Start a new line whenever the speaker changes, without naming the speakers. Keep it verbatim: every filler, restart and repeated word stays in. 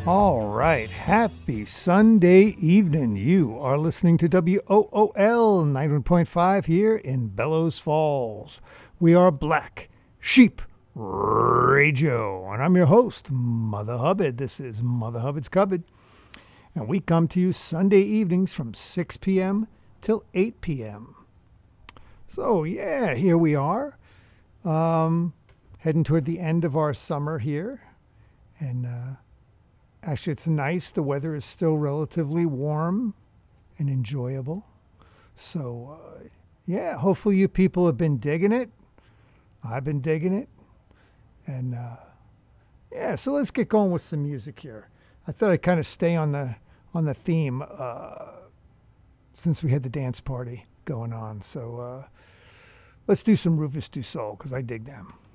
All right. Happy Sunday evening. You are listening to W O O L ninety-one point five here in Bellows Falls. We are Black Sheep Radio. And I'm your host, Mother Hubbard. This is Mother Hubbard's Cupboard. And we come to you Sunday evenings from six p.m. till eight p.m. So, yeah, here we are. Um, heading toward the end of our summer here. And, uh, Actually, it's nice. The weather is still relatively warm and enjoyable. So, uh, yeah, hopefully you people have been digging it. I've been digging it. And, uh, yeah, so let's get going with some music here. I thought I'd kind of stay on the on the theme uh, since we had the dance party going on. So, uh, let's do some Rufus Du Sol because I dig them.